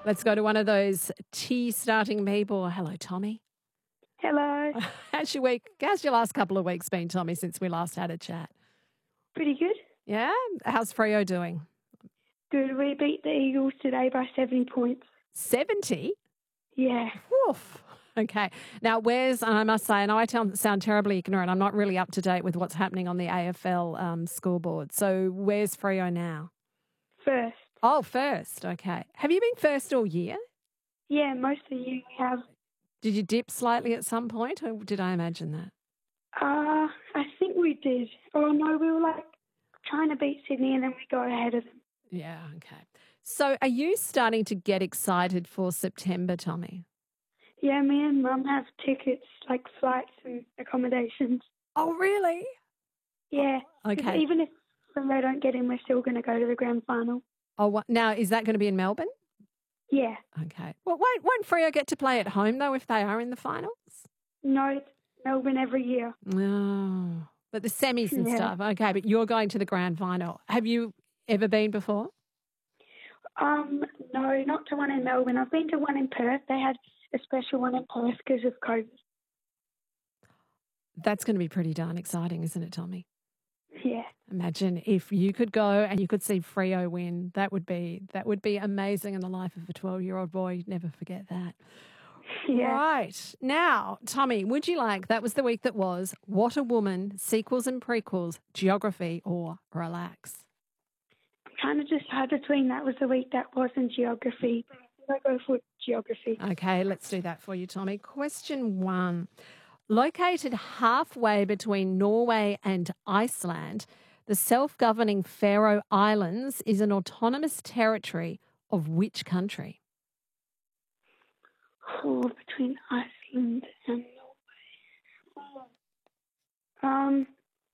Let's go to one of those tea-starting people. Hello, Tommy. Hello. How's your week? How's your last couple of weeks been, Tommy, since we last had a chat? Pretty good. Yeah? How's Freo doing? Good. We beat the Eagles today by 70 points. 70? Yeah. Woof. Okay. Now, I must say, and I sound terribly ignorant, I'm not really up to date with what's happening on the AFL scoreboard. So where's Freo now? First. Oh, first. Okay. Have you been first all year? Yeah, most of you have. Did you dip slightly at some point, or did I imagine that? I think we did. Oh, no, we were trying to beat Sydney and then we got ahead of them. Yeah, okay. So are you starting to get excited for September, Tommy? Yeah, me and Mum have tickets, flights and accommodations. Oh, really? Yeah. Okay. Even if they don't get in, we're still going to go to the grand final. Oh, now is that going to be in Melbourne? Yeah. Okay. Well, won't Freo get to play at home, though, if they are in the finals? No, it's Melbourne every year. Oh, but the semis and Yeah. stuff. Okay, but you're going to the grand final. Have you ever been before? No, not to one in Melbourne. I've been to one in Perth. They had a special one in Perth because of COVID. That's going to be pretty darn exciting, isn't it, Tommy? Yeah. Imagine if you could go and you could see Freo win. That would be amazing in the life of a 12-year-old boy. You'd never forget that. Yeah. Right. Now, Tommy, would you like, that was the week that was, What a Woman, sequels and prequels, geography or relax? I'm kind of just hard between that was the week that was in geography. But I go for geography. Okay, let's do that for you, Tommy. Question 1. Located halfway between Norway and Iceland, the self-governing Faroe Islands is an autonomous territory of which country? Oh, between Iceland and Norway.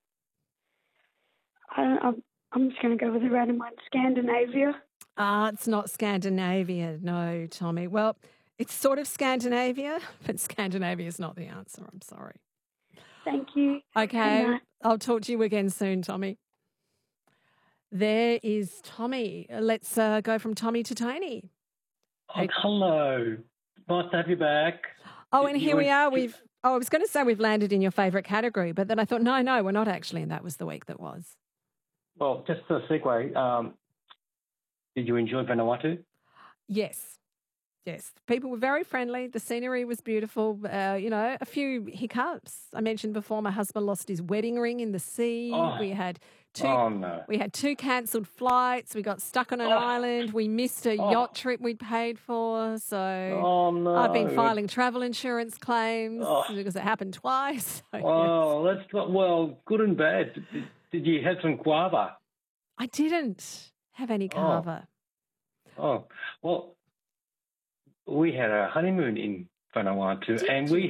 I'm just going to go with a random one. Scandinavia. It's not Scandinavia, no, Tommy. Well, it's sort of Scandinavia, but Scandinavia is not the answer. I'm sorry. Thank you. Okay, Good night. I'll talk to you again soon, Tommy. There is Tommy. Let's go from Tommy to Tony. Oh, hello. Nice to have you back. Oh, and here we are. I was going to say we've landed in your favourite category, but then I thought, no, we're not actually, and that was the week that was. Well, just a segue. Did you enjoy Vanuatu? Yes. People were very friendly. The scenery was beautiful. A few hiccups. I mentioned before my husband lost his wedding ring in the sea. Oh. We had No. We had 2 cancelled flights. We got stuck on an island. We missed a yacht trip we'd paid for. So No. I've been filing travel insurance claims because it happened twice. So, Oh, that's not, well, good and bad. Did you have some guava? I didn't have any kava. Oh, well, we had a honeymoon in Vanuatu, and we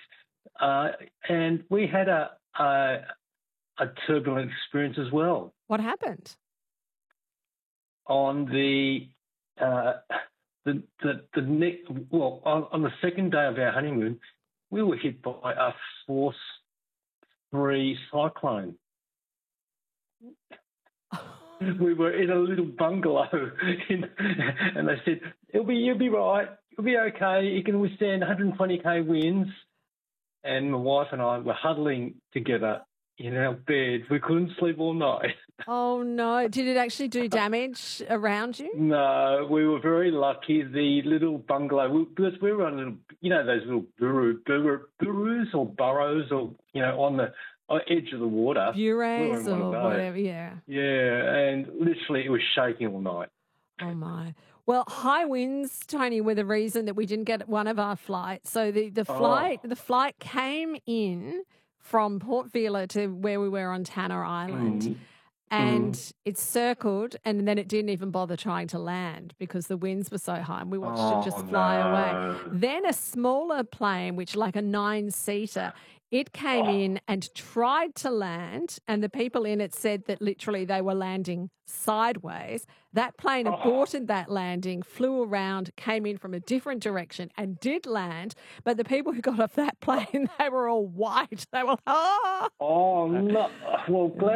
had a turbulent experience as well. What happened? On on the second day of our honeymoon, we were hit by a Force 3 cyclone. We were in a little bungalow, and they said, you'll be right, you'll be okay, you can withstand 120k winds. And my wife and I were huddling together in our bed. We couldn't sleep all night. Oh, no. Did it actually do damage around you? No, we were very lucky. The little bungalow, because we were on little, those little burrows or burrows or, on the edge of the water. Bureys or whatever, yeah. Yeah, and literally it was shaking all night. Oh, my. Well, high winds, Tony, were the reason that we didn't get one of our flights. So the flight came in from Port Vila to where we were on Tanner Island. And it circled, and then it didn't even bother trying to land because the winds were so high, and we watched it just fly away. Then a smaller plane, which like a 9-seater, it came in and tried to land, and the people in it said that literally they were landing sideways. That plane aborted that landing, flew around, came in from a different direction and did land. But the people who got off that plane, they were all white. They were, Oh, no. Well, glad